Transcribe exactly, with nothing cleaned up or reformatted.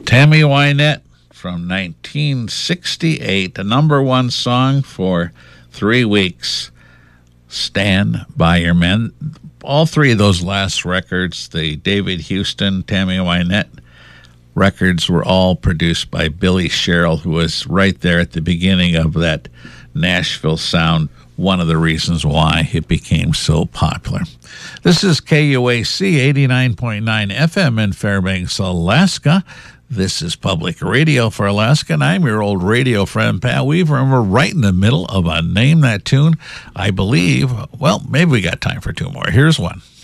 Tammy Wynette from nineteen sixty-eight, a number one song for three weeks. Stand By Your Men. All three of those last records, the David Houston, Tammy Wynette records, were all produced by Billy Sherrill, who was right there at the beginning of that Nashville sound, one of the reasons why it became so popular. This is K U A C eighty-nine point nine F M in Fairbanks, Alaska. This is Public Radio for Alaska, and I'm your old radio friend, Pat Weaver, and we're right in the middle of a Name That Tune. I believe, well, maybe we got time for two more. Here's one.